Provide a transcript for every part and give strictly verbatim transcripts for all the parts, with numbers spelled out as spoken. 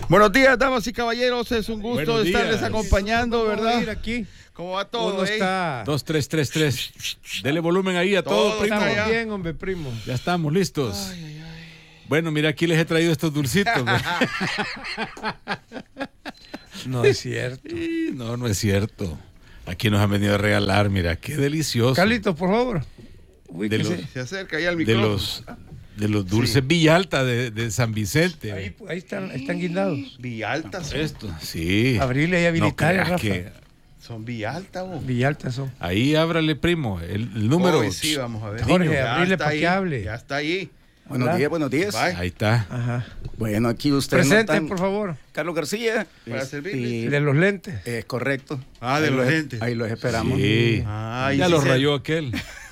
Buenos días, damas y caballeros. Es un gusto Buenos estarles días. acompañando, ¿verdad? Ir aquí. ¿Cómo va todo? Uno eh? está... Dos, tres, tres, tres. Dele volumen ahí a todo, Todo primo. está Estamos ya. bien, hombre, primo. Ya estamos listos. Ay, ay, ay. Bueno, mira, aquí les he traído estos dulcitos. No es cierto. Y no, no es cierto. Aquí nos han venido a regalar, mira, qué delicioso. Carlitos, por favor. De Ubíquese. los, Se acerca ahí al de micrófono. los, de los dulces Villalta de, de San Vicente. Ahí, ahí están, están guindados. Villalta son. Esto, sí. Abrirle y No habilitar, creas Rafa. que Son Villalta, vos. Villalta son. ahí ábrale, primo, el, el número. Hoy sí, vamos a ver. Jorge, Ya abrile está pa' ahí, que hable. Ya está ahí. Buenos Hola. días, buenos días. Bye. Ahí está. Ajá. Bueno, aquí usted Presente, por favor. Carlos García. Para Este, servirle. De los lentes. Es correcto. Ah, de Ahí los los- lentes. Ahí los esperamos. Sí. Ah, y ya sí lo se- rayó aquel.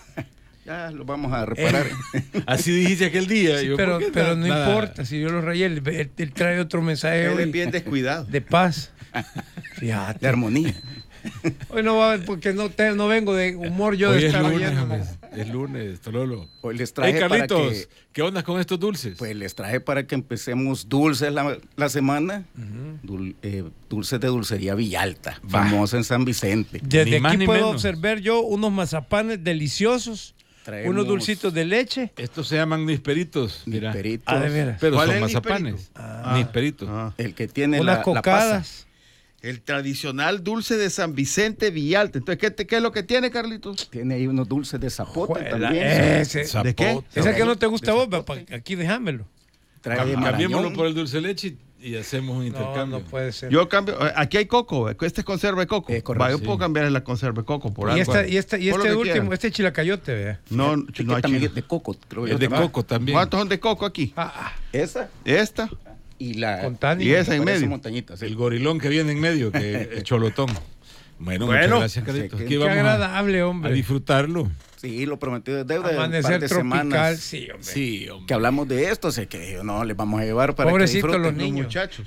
Ya los vamos a reparar. Así dijiste aquel día. Sí, Yo, pero ¿por qué pero na- no nada? importa. Si yo los rayé, él, él- él trae otro mensaje Él es hoy bien descuidado. de paz. De Fíjate. armonía. Hoy no va a haber, porque no, te, no vengo de humor yo Hoy de es estar lunes, oyendo. hombre. Es lunes, Tololo. Hoy les Hey, traje para Carlitos, que, ¿qué onda con estos dulces? pues les traje para que empecemos dulces la, la semana. Dul- eh, dulces de dulcería Villalta, Va. famosa en San Vicente. Desde Ni más aquí ni puedo menos. observar yo unos mazapanes deliciosos, Traemos unos dulcitos de leche. Estos se llaman nisperitos, mira. nisperitos. Ah, de veras. Pero ¿Cuál son es el mazapanes. nisperito? Ah. Nisperitos. Ah. El que tiene Unas la, la pasa. cocadas. El tradicional dulce de San Vicente Villalta. Entonces, ¿qué, te- qué es lo que tiene, Carlitos? Tiene ahí unos dulces de zapote Juela, también. ese. Zapote. ¿De qué? Esa que no te gusta a vos, va, pa- aquí déjamelo. Trae Cam- de Cambiémoslo marañón. por el dulce de leche y hacemos un No, intercambio. no puede ser. Yo cambio. eh, Aquí hay coco. eh, Este es conserva de coco. Eh, correcto, Va, yo sí. puedo cambiar la conserva de coco por y, algo. esta, y, esta, y Por lo este que último, quieran. este chilacayote, vea. No, Es que no hay también chile. es de coco, creo yo. Es de también. coco también. ¿Cuántos son de coco aquí? Ah, ah, Esa Esta. y la con Tani. Y esa en parece medio. montañita, sí. El gorilón que viene en medio, que el cholotón. Bueno, Bueno. muchas gracias, Carlitos. Qué Aquí Qué vamos a, agradable, a hombre. disfrutarlo. Sí, lo prometido es deuda de un par Amanecer de tropical. semanas Sí, hombre. Sí, hombre. que hablamos de esto, sé que no les vamos a llevar para Pobrecitos que los disfruten. niños. Muchachos.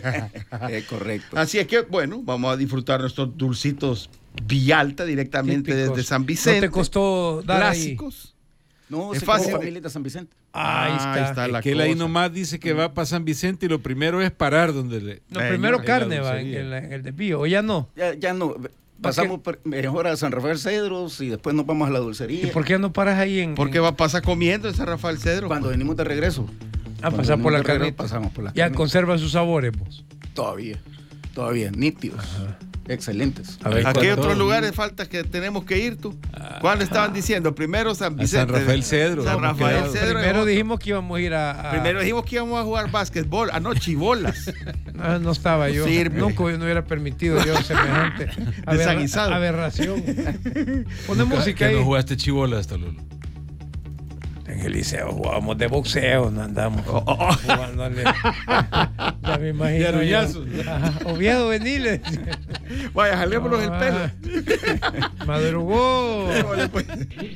Eh, correcto. Así es que, bueno, vamos a disfrutar nuestros dulcitos Villalta directamente Típicos. desde San Vicente. ¿No te costó dar ahí? Clásicos. No, Es es fácil. fácil. Familia de San Vicente. Ahí Ah, está. la Que él ahí cosa. nomás dice que va para San Vicente y lo primero es parar donde le... No, Venga, primero en carne la va en dulcería. el, en el desvío, o ya no. Ya, ya no. Pasamos por- mejor a San Rafael Cedros y después nos vamos a la ¿Y dulcería. por qué no paras ahí en...? ¿Por qué en- va a pasar comiendo en San Rafael Cedro? Cuando venimos de regreso. a Cuando pasar por la venimos de regreso, carnita? Pasamos por la Ya carnita. conserva sus sabores, vos. Todavía. Todavía. Nítidos. Excelentes. A ver, ¿A qué ¿cuánto? otros lugares falta que tenemos que ir tú? ¿Cuáles estaban diciendo? Primero San A Vicente. San Rafael Cedro. San hemos Rafael quedado. Cedro. es Primero otro. dijimos que íbamos a ir a... a- Primero dijimos que íbamos a jugar básquetbol. Ah, no, chibolas. No, no estaba yo. Sirve. Nunca no hubiera permitido yo semejante aberra- Desaguisado. aberración. Pone Nunca- música que no ahí. jugaste chibola hasta Lolo. En el liceo jugábamos de boxeo, no andamos Oh, oh, oh. jugándole. Ya me imagino. De yo. aruñazos. Ajá. Oviedo, venile. Vaya, jalémonos el pelo. Madrugó. Démosle, pues.